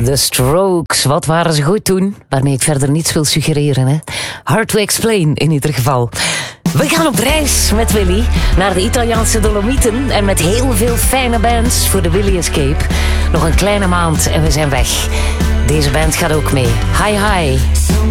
The Strokes, wat waren ze goed toen? Waarmee ik verder niets wil suggereren. Hè? Hard to explain in ieder geval. We gaan op reis met Willy naar de Italiaanse Dolomieten en met heel veel fijne bands voor de Willy Escape. Nog een kleine maand en we zijn weg. Deze band gaat ook mee. Hi hi.